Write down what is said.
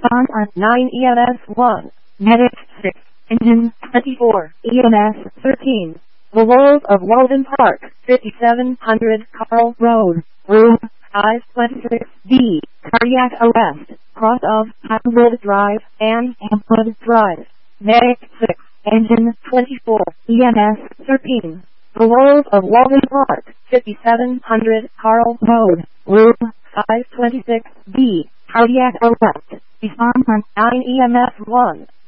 Response on 9 EMS 1. Medic 6. Engine 24. EMS 13. The Wolves of Walden Park, 5700 Carl Road. Room 526 B. Cardiac arrest, cross of Hotwood Drive and Ampwood Drive. Medic 6. Engine 24. EMS 13. The Wolves of Walden Park, 5700 Carl Road. Room 526 B. Cardiac arrest. Response on 9 EMS 1.